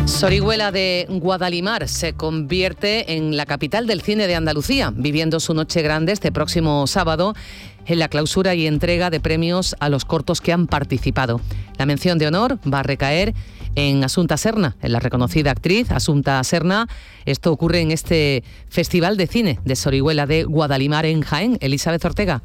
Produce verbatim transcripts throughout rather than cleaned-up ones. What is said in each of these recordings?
Sorihuela de Guadalimar se convierte en la capital del cine de Andalucía, viviendo su noche grande este próximo sábado en la clausura y entrega de premios a los cortos que han participado. La mención de honor va a recaer en Asunta Serna, en la reconocida actriz Asunta Serna. Esto ocurre en este Festival de Cine de Sorihuela de Guadalimar en Jaén. Elizabeth Ortega.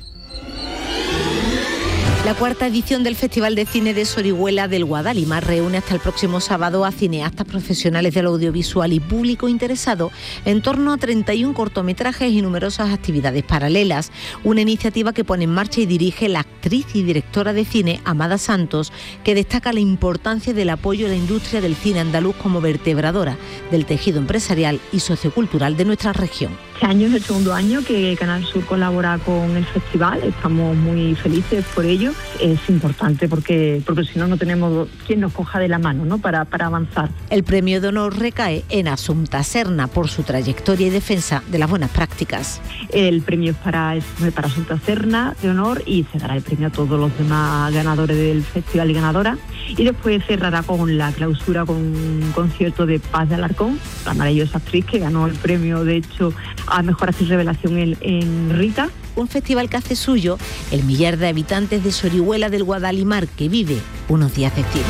La cuarta edición del Festival de Cine de Sorihuela del Guadalimar reúne hasta el próximo sábado a cineastas profesionales del audiovisual y público interesado en torno a treinta y un cortometrajes y numerosas actividades paralelas. Una iniciativa que pone en marcha y dirige la actriz y directora de cine Amada Santos, que destaca la importancia del apoyo a la industria del cine andaluz como vertebradora del tejido empresarial y sociocultural de nuestra región. Este año es el segundo año que Canal Sur colabora con el festival, estamos muy felices por ello. Es importante porque, porque si no, no tenemos quien nos coja de la mano, ¿no? para, para avanzar. El premio de honor recae en Asunta Serna por su trayectoria y defensa de las buenas prácticas. El premio es para, es para Asunta Serna de honor y se dará el premio a todos los demás ganadores del festival y ganadoras. Y después cerrará con la clausura con un concierto de Paz de Alarcón, la maravillosa actriz que ganó el premio, de hecho, a Mejor Actriz Revelación en, en Rita. Un festival que hace suyo el millar de habitantes de Sorihuela del Guadalimar, que vive unos días de cine.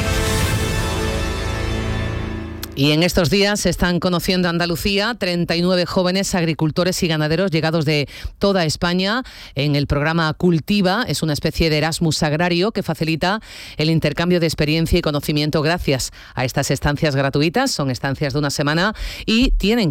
Y en estos días se están conociendo Andalucía treinta y nueve jóvenes agricultores y ganaderos llegados de toda España en el programa Cultiva. Es una especie de Erasmus agrario que facilita el intercambio de experiencia y conocimiento gracias a estas estancias gratuitas. Son estancias de una semana y tienen